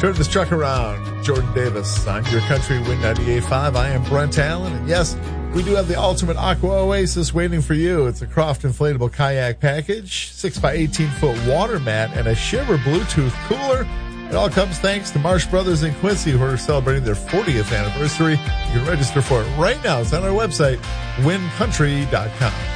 Turn this truck around. Jordan Davis on your Country Wind 98.5. I am Brent Allen. And yes, we do have the ultimate Aqua Oasis waiting for you. It's a Croft inflatable kayak package, 6 by 18 foot water mat, and a Shiver Bluetooth cooler. It all comes thanks to Marsh Brothers in Quincy, who are celebrating their 40th anniversary. You can register for it right now. It's on our website, windcountry.com.